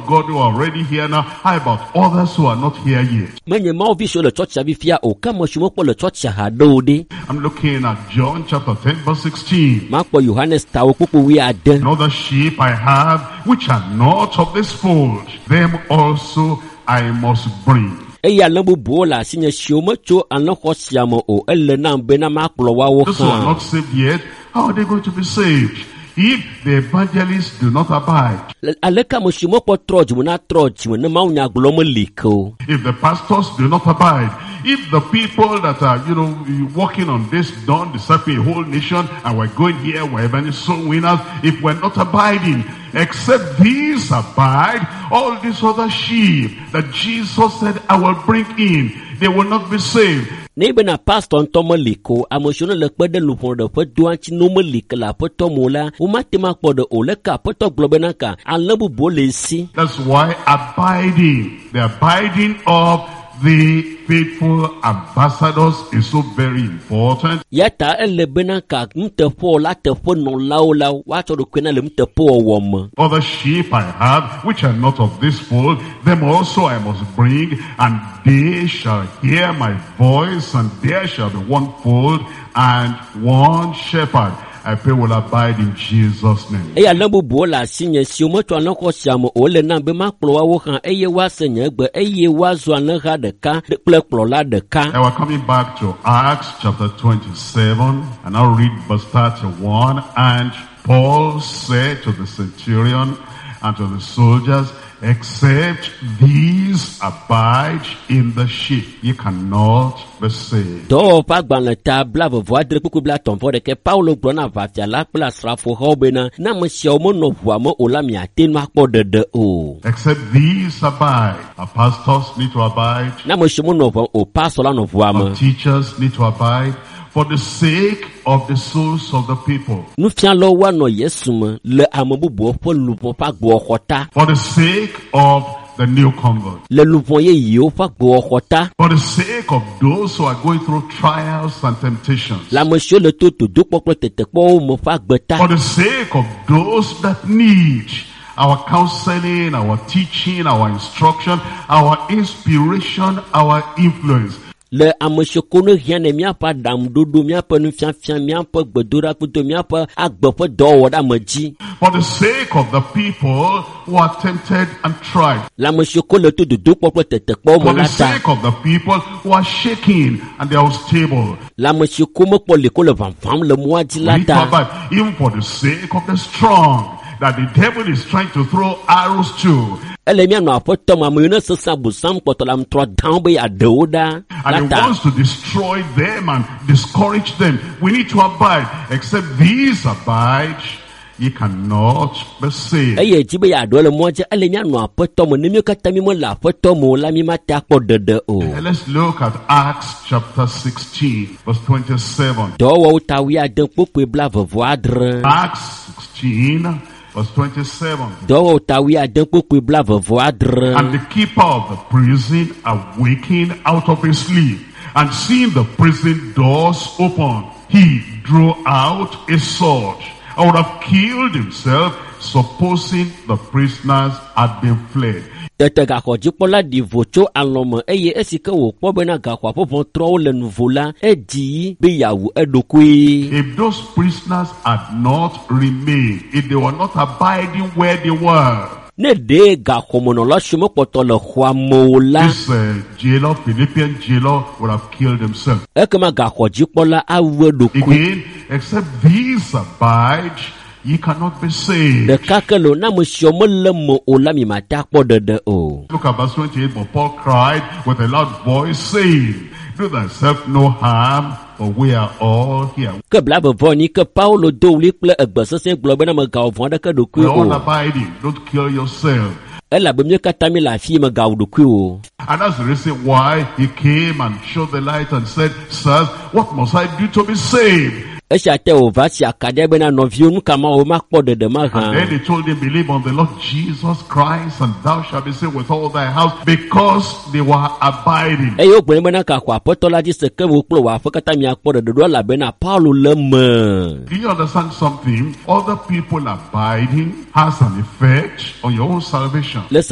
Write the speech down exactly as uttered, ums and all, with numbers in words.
God who are already here now, how about others who are not here yet? Mwenye maovisho le church ya bifia o kama shumopo le church ya hadode. I'm looking at John chapter ten verse sixteen. Makpo Yohanes tawo kuku wi aden. Another sheep I have, which are not of this fold, them also I must bring. Eya lambu bola sinye shioma cho anoko siamo o ele na mbena maklo wa wo Those who are not saved yet, how are they going to be saved? If the evangelists do not abide, aleka mo shumopo troj mo na troj mo na maunya glomo liko. if the pastors do not abide, if the people that are, you know, working on this dawn, discipling a whole nation, and we're going here, we're even soul winners, if we're not abiding, except these abide, all these other sheep that Jesus said, I will bring in, they will not be saved. Nebe na pastor ntomo liko amoshona le pede lupon de pe duanchi no melik la poto mola umatema pode oleka poto globenaka alabu bolesi. That's why abiding, the abiding of the faithful ambassadors is so very important. Yata ele benaka mtepo la tepo no laola wacho do kwena le mtepo wom. Other sheep I have, which are not of this fold, them also I must bring, and they shall hear my voice, and there shall be one fold and one shepherd. I pray will abide in Jesus' name. Eya lambu bola sinye si umoto anoko siamo ole na be makplo wa wokan eye wa senye gbe eye wa zo anha de ka de plekplo la de ka. Now we're coming back to Acts chapter twenty-seven, and I'll read verse thirty-one. And Paul said to the centurion and to the soldiers, except these abide in the sheep, you cannot be saved. Do pa gban ta blavo voadre kuku bla tompo de ke Paulo brona va tia la pla srafo hobena na mo sia mo no voa mo olami aten akpo de o. Except these abide. Our pastors need to abide. Na mo sia mo no vo o pastor la no voa mo. Our teachers need to abide for the sake of the souls of the people. Nu fia lo wa no yesuma le amobubo po lupo pa gbo khota. For the sake of the new convert. Le lupo ye yo pa gbo khota. For the sake of those who are going through trials and temptations. La monsieur le toto du poklo tete po mo fa gbeta. For the sake of those that need our counseling, our teaching, our instruction, our inspiration, our influence. Le amoshio kono hiane mia pa dam dodo mia pa nu fian fian mia pa gbedora kuto mia pa agbepo do woda maji. For the sake of the people who are tempted and tried. La amoshio kono to do popo tete po mo For the lata. sake of the people who are shaking and they are unstable. La amoshio komo po le ko le van fam le mo adi We need to lata. abide. Even for the sake of the strong, that the devil is trying to throw arrows to. Ele mia no apoto ma mo no sesa busam poto lam tro down be adoda. And he wants to destroy them and discourage them. We need to abide. Except these abide, ye cannot be saved. Eye jibe ya do le mo je ele mia no apoto mo nimi kata mi mo la apoto mo la mi mata akpo dede o. And let's look at Acts chapter sixteen, verse twenty-seven. Do wo tawi adan popo bla vovoadre. Acts sixteen, verse twenty-seven. Do wo tawi adan popo bla vovoadre. And the keeper of the prison awaking out of his sleep, and seeing the prison doors open, he drew out a sword and would have killed himself, supposing the prisoners had been fled. Tete ga ko jipola di vocho aloma eye esika wo pobe na ga kwa popon tro le nuvola edi be yawu edokui. If those prisoners had not remained, if they were not abiding where they were, Ne de ga komono lo shumo poto le khwa mola. this uh, jailer, Philippian jailer, would have killed himself. Ekema ga ko jipola awe dokui. Again, except these abide, ye cannot be saved. De kakelo na mo shomo le mo ola mi mata po de de o. Look at verse twenty-eight. But Paul cried with a loud voice, saying, do thyself no harm, for we are all here. Ke blabo voni ke Paulo do li ple egbesese globe na me ga ovon de ke dokui We're all o. abiding. Don't kill yourself. Ela be mi kata mi la fi me ga dokui o. And that's the reason why he came and showed the light and said, sirs, what must I do to be saved? Esha te o vasi akade be na novio nu kama o makpo de de ma And then han. he told him, believe on the Lord Jesus Christ, and thou shalt be saved with all thy house, because they were abiding. E yo gbe na ka kwa apostola di se ke wo klo wa fakata mi akpo de do la be na Paulo le me. Do you understand something? Other people abiding has an effect on your own salvation. Le